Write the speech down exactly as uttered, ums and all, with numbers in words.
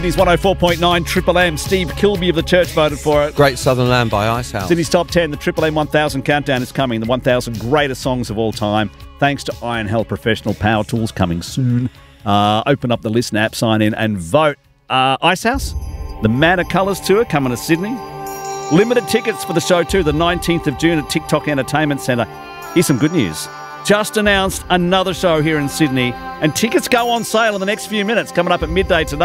Sydney's one oh four point nine Triple M. Steve Kilby of the Church voted for it. Great Southern Land by Icehouse. Sydney's Top ten, the Triple M one thousand countdown is coming. The one thousand greatest songs of all time. Thanks to Iron Hell Professional Power Tools, coming soon. Uh, open up the Listen app, sign in and vote. Uh, Icehouse, the Man of Colours Tour coming to Sydney. Limited tickets for the show too, the nineteenth of June at TikTok Entertainment Centre. Here's some good news. Just announced another show here in Sydney, and tickets go on sale in the next few minutes, coming up at midday today.